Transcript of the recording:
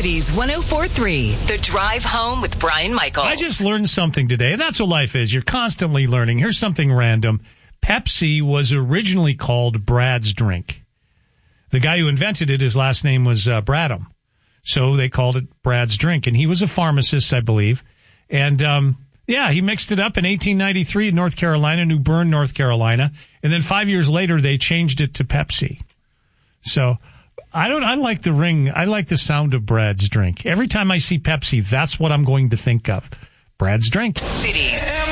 Cities 104.3, The Drive Home with Brian Michaels. I just learned something today, and that's what life is. You're constantly learning. Here's something random. Pepsi was originally called Brad's Drink. The guy who invented it, his last name was Bradham. So they called it Brad's Drink. And he was a pharmacist, I believe. And, he mixed it up in 1893 in North Carolina, New Bern, North Carolina. And then 5 years later, they changed it to Pepsi. So I like the ring. I like the sound of Brad's Drink. Every time I see Pepsi, that's what I'm going to think of. Brad's Drink. Cities